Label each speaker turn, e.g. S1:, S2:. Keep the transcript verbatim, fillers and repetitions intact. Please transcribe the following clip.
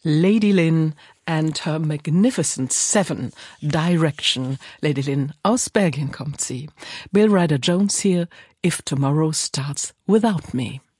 S1: Lady Lynn and her Magnificent Seven, Direction. Lady Lynn aus Belgien kommt sie. Bill Ryder Jones hier, If Tomorrow Starts Without Me.